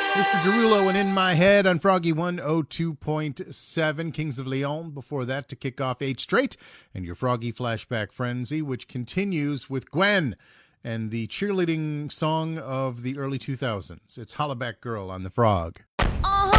Mr. Derulo and In My Head on Froggy 102.7, Kings of Leon. Before that, to kick off 8 Straight and your Froggy Flashback Frenzy, which continues with Gwen and the cheerleading song of the early 2000s. It's Hollaback Girl on the Frog.